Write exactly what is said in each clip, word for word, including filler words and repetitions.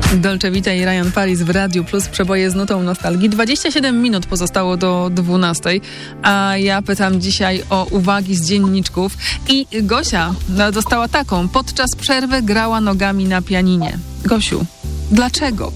Dolce Vita i Ryan Paris w Radiu Plus, przeboje z nutą nostalgii. dwadzieścia siedem minut pozostało do dwunastej, a ja pytam dzisiaj o uwagi z dzienniczków. I Gosia dostała taką: podczas przerwy grała nogami na pianinie. Gosiu, dlaczego?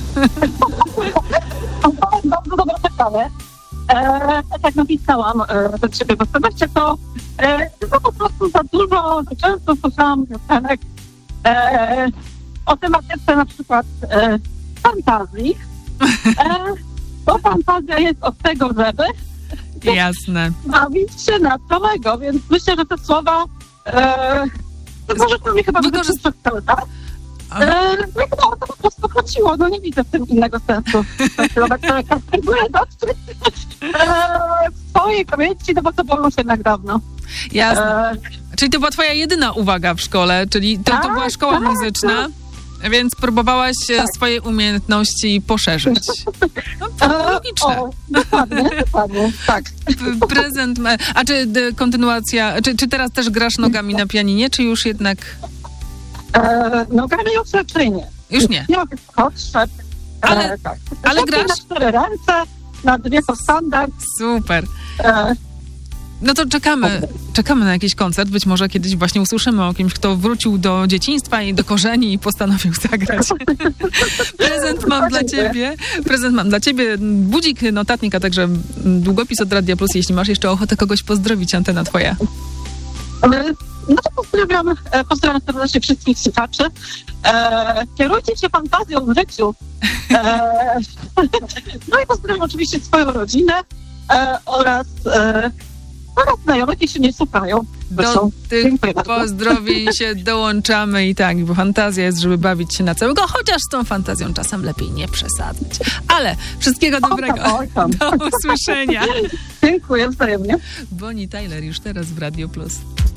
Bardzo dobre pytanie. E, tak jak napisałam e, do ciebie w osobności, to, e, to po prostu za dużo, za często słyszałam piosenek e, o tematyce na przykład e, fantazji. E, bo fantazja jest od tego, żeby Jasne. bawić się na całego, więc myślę, że te słowa e, może to mi chyba wykorzystać przez cały czas. E, no chyba o to po prostu chodziło, no nie widzę w tym innego sensu. Próbuję dotrzeć w swojej pamięci, no bo to było już jednak dawno. Jasne. E, czyli to była twoja jedyna uwaga w szkole, czyli to, to była szkoła tak, muzyczna, tak. Więc próbowałaś tak. swoje umiejętności poszerzyć. No, to logiczne. O, dokładnie, dokładnie, tak. Prezent, a czy kontynuacja, czy, czy teraz też grasz nogami na pianinie, czy już jednak... E, nogami już raczej nie. Już nie. Nie mogę odszedł. Ale, e, tak. ale grasz? Na cztery ręce, na dwie to standard. Super. E, no to czekamy, czekamy na jakiś koncert. Być może kiedyś właśnie usłyszymy o kimś, kto wrócił do dzieciństwa i do korzeni i postanowił zagrać. Prezent mam dla ciebie. Prezent mam dla ciebie. Budzik, notatnik, a także długopis od Radia Plus. Jeśli masz jeszcze ochotę kogoś pozdrowić, antena twoja. No to pozdrawiam, pozdrawiam serdecznie wszystkich słuchaczy. E, kierujcie się fantazją w życiu. E, no i pozdrawiam oczywiście swoją rodzinę e, oraz, e, oraz znajomych, jeśli nie słuchają. Do tych pozdrowień się dołączamy i tak, bo fantazja jest, żeby bawić się na całego, chociaż z tą fantazją czasem lepiej nie przesadzać. Ale wszystkiego dobrego. Oj tam, oj tam. Do usłyszenia. Dziękuję wzajemnie. Bonnie Tyler już teraz w Radio Plus.